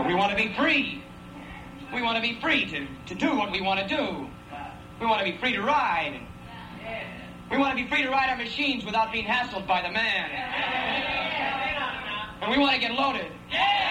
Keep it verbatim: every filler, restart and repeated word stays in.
But we want to be free. We want to be free to, to do what we want to do. We want to be free to ride. We want to be free to ride our machines without being hassled by the man. And we want to get loaded.